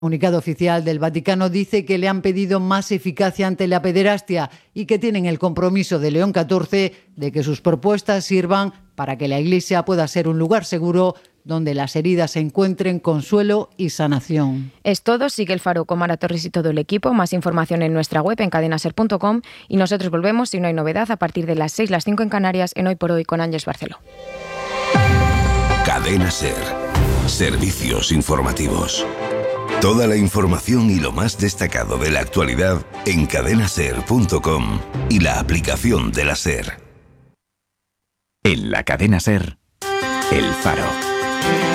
El comunicado oficial del Vaticano dice que le han pedido más eficacia ante la pederastia y que tienen el compromiso de León XIV de que sus propuestas sirvan para que la Iglesia pueda ser un lugar seguro donde las heridas encuentren consuelo y sanación. Es todo. Sigue El Faro con Mara Torres y todo el equipo. Más información en nuestra web, en cadenaser.com. Y nosotros volvemos, si no hay novedad, a partir de las 6, las 5 en Canarias, en Hoy por Hoy con Ángeles Barceló. Cadena Ser. Servicios informativos. Toda la información y lo más destacado de la actualidad en cadenaser.com y la aplicación de la Ser. En la Cadena Ser, El Faro.